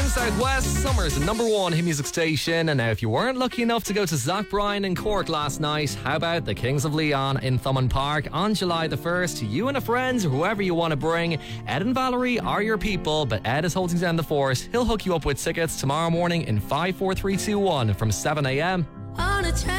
Southwest, Summer's #1 hit music station. And now, if you weren't lucky enough to go to Zach Bryan in Cork last night, how about the Kings of Leon in Thomond Park on July the 1st? You and a friend, or whoever you want to bring. Ed and Valerie are your people, but Ed is holding down the fort. He'll hook you up with tickets tomorrow morning in 54321 from 7 a.m.